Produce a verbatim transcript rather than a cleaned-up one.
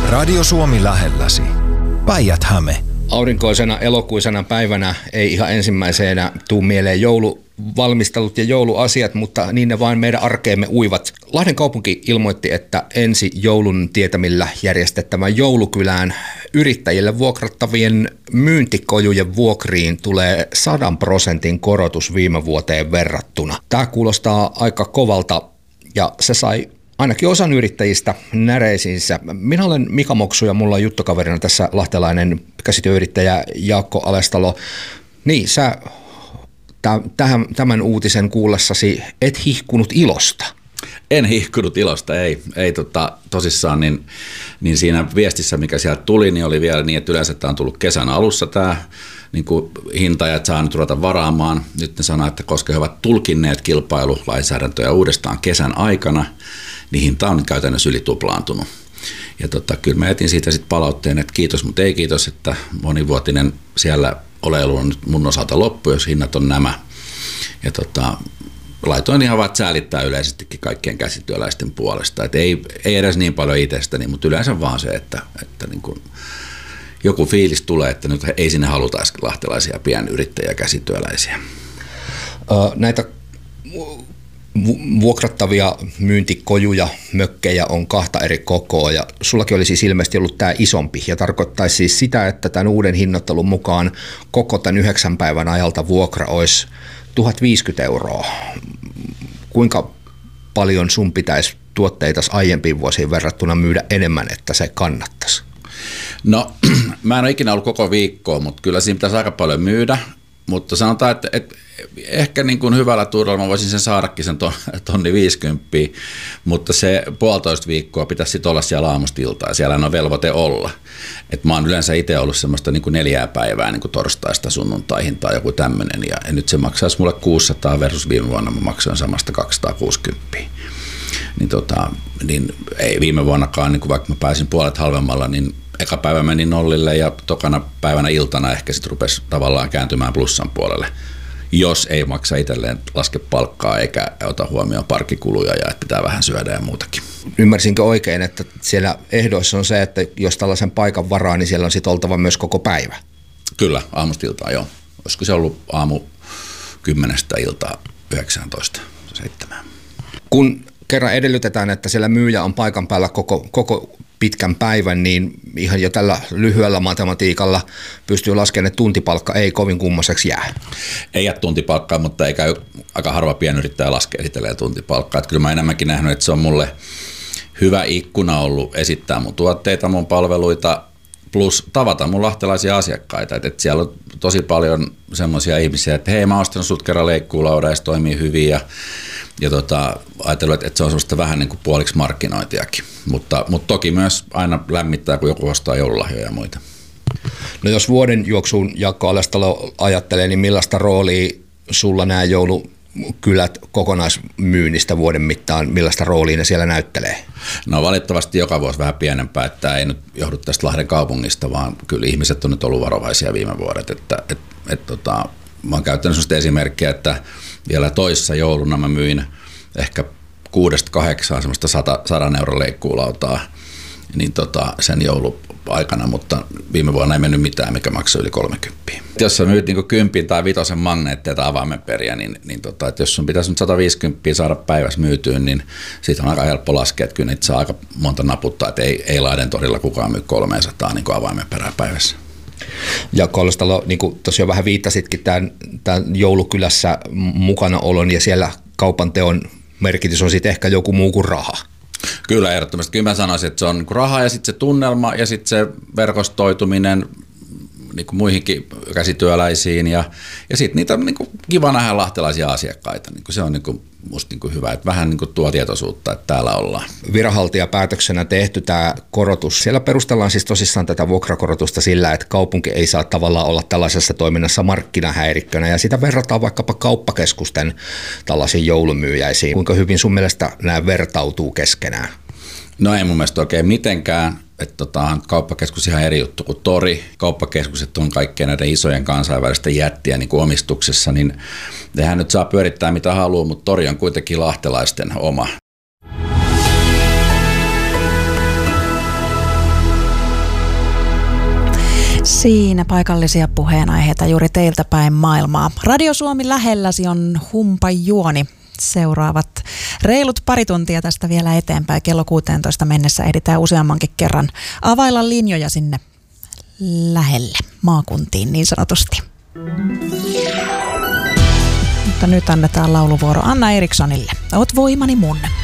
Radio Suomi lähelläsi. Päijät-Häme. Aurinkoisena elokuisena päivänä ei ihan ensimmäisenä tuu mieleen jouluvalmistelut ja jouluasiat, mutta niin ne vain meidän arkeemme uivat. Lahden kaupunki ilmoitti, että ensi joulun tietämillä järjestettävän joulukylään yrittäjille vuokrattavien myyntikojujen vuokriin tulee sadan prosentin korotus viime vuoteen verrattuna. Tämä kuulostaa aika kovalta ja se sai ainakin osan yrittäjistä näreisiinsä. Minä olen Mika Moksu ja mulla on juttukaverina tässä lahtelainen käsityöyrittäjä Jaakko Alestalo. Niin, sä tähän, tämän uutisen kuullessasi et hihkunut ilosta. En hihkunut ilosta, ei. ei tota, tosissaan, niin, niin siinä viestissä, mikä sieltä tuli, niin oli vielä niin, että yleensä tämä on tullut kesän alussa tämä niin kuin hintajat saa nyt ruveta varaamaan. Nyt ne sanoo, että koska he ovat tulkinneet kilpailulainsäädäntöjä uudestaan kesän aikana, niin hinta on nyt käytännössä yli tuplaantunut. Ja tota, kyllä mä etin siitä sitten palautteen, että kiitos, mutta ei kiitos, että monivuotinen siellä oleilu on nyt mun osalta loppu, jos hinnat on nämä. Ja tota, laitoin ihan vaan säälittää yleisestikin kaikkien käsityöläisten puolesta. Et ei, ei edes niin paljon itsestäni, mutta yleensä vaan se, että, että niin kun joku fiilis tulee, että nyt ei sinne haluta lahtelaisia pienyrittäjiä käsityöläisiä. Näitä vuokrattavia myyntikojuja, mökkejä on kahta eri kokoa ja sullakin oli siis ilmeisesti ollut tämä isompi ja tarkoittaisi siis sitä, että tämän uuden hinnoittelun mukaan koko tämän yhdeksän päivän ajalta vuokra olisi tuhatviisikymmentä euroa. Kuinka paljon sun pitäisi tuotteita aiempiin vuosiin verrattuna myydä enemmän, että se kannattaisi? No mä en ole ikinä ollut koko viikkoa, mutta kyllä siinä pitäisi aika paljon myydä, mutta sanotaan, että, että ehkä niin kuin hyvällä tuurilla mä voisin sen saadakin sen tonni viisikymmentä, mutta se puolitoista viikkoa pitäisi sitten olla siellä aamusta iltaan ja siellä on velvoite olla. Et mä oon yleensä itse ollut semmoista niin kuin neljää päivää niin kuin torstaista sunnuntaihin tai joku tämmöinen ja, ja nyt se maksaisi mulle kuusisataa versus viime vuonna mä maksoin samasta kaksisataakuusikymmentä. Niin, tota, niin ei viime vuonnakaan, niin kuin vaikka mä pääsin puolet halvemmalla, niin eka päivä meni nollille ja tokana päivänä iltana ehkä sitten rupesi tavallaan kääntymään plussan puolelle, jos ei maksa itselleen laske palkkaa eikä ota huomioon parkkikuluja ja että pitää vähän syödä ja muutakin. Ymmärsinkö oikein, että siellä ehdoissa on se, että jos tällaisen paikan varaa, niin siellä on sitten oltava myös koko päivä? Kyllä, aamusta iltaa joo. Olisiko se ollut aamu kymmenestä iltaa yhdeksäntoista seitsemään. Kun kerran edellytetään, että siellä myyjä on paikan päällä koko, koko pitkän päivän, niin ihan jo tällä lyhyellä matematiikalla pystyy laskemaan, että tuntipalkka ei kovin kummoiseksi jää. Ei jää tuntipalkkaa, mutta eikä aika harva pienyrittäjä laskee itselleen tuntipalkkaa. Että kyllä mä enemmänkin nähnyt, että se on mulle hyvä ikkuna ollut esittää mun tuotteita, mun palveluita, plus tavata mun lahtelaisia asiakkaita. Että et siellä on tosi paljon semmoisia ihmisiä, että hei, mä oon ostanut sut kerran leikkuulauda ja se toimii hyvin ja Ja tota, ajatellut, että se on sellaista vähän niin kuin puoliksi markkinointiakin, mutta, mutta toki myös aina lämmittää, kun joku ostaa joululahjoja ja muita. No jos vuoden juoksuun Jaakko Alestalo ajattelee, niin millaista roolia sulla nämä joulukylät kokonaismyynnistä vuoden mittaan, millaista roolia ne siellä näyttelee? No valitettavasti joka vuosi vähän pienempää, että ei nyt johdu tästä Lahden kaupungista, vaan kyllä ihmiset on nyt ollut varovaisia viime vuodet, että et, et, tota, mä oon käyttänyt sellaista esimerkkiä, että vielä toissa jouluna mä myin ehkä kuudesta kahdeksaan semmoista sata, sadan euron leikkuulautaa niin tota, sen jouluaikana, mutta viime vuonna ei mennyt mitään, mikä maksoi yli kolmekymmentä. Jos sä myyt niin kympin tai vitosen magneetteja tai avaimenperiä, niin, niin tota, että jos sun pitäisi nyt sata viisikymmentä saada päivässä myytyyn, niin siitä on aika helppo laskea, että kyllä niitä saa aika monta naputtaa, että ei, ei Lahden torilla kukaan myy kolmesataa niin avaimenperää päivässä. Jaakko Alestalo, niin kuin tosiaan vähän viittasitkin tämän, tämän joulukylässä mukanaolon ja siellä kaupan teon merkitys on sitten ehkä joku muu kuin raha. Kyllä ehdottomasti. Kyllä mä sanoisin, että se on raha ja sitten se tunnelma ja sitten se verkostoituminen niin kuin muihinkin käsityöläisiin ja, ja sitten niitä on niin kuin kiva nähdä lahtelaisia asiakkaita. Niin kuin se on niin kuin musta niin kuin hyvä, että vähän niin kuin tuo tietoisuutta, että täällä ollaan. Viranhaltijapäätöksenä tehty tämä korotus. Siellä perustellaan siis tosissaan tätä vuokrakorotusta sillä, että kaupunki ei saa tavallaan olla tällaisessa toiminnassa markkinahäirikkönä ja sitä verrataan vaikkapa kauppakeskusten tällaisiin joulumyyjäisiin. Kuinka hyvin sun mielestä nämä vertautuu keskenään? No ei mun mielestä oikein mitenkään. Että tota, kauppakeskus ihan eri juttu kuin tori. Kauppakeskukset on kaikkien näiden isojen kansainvälisten jättiä niin kuin omistuksessa, niin nehän nyt saa pyörittää mitä haluaa, mutta tori on kuitenkin lahtelaisten oma. Siinä paikallisia puheenaiheita juuri teiltä päin maailmaa. Radio Suomi lähelläsi on Humpa Juoni. Seuraavat reilut pari tuntia tästä vielä eteenpäin. Kello kuusitoista mennessä ehditään useammankin kerran availla linjoja sinne lähelle, maakuntiin niin sanotusti. Mutta nyt annetaan lauluvuoro Anna Erikssonille. Oot voimani mun.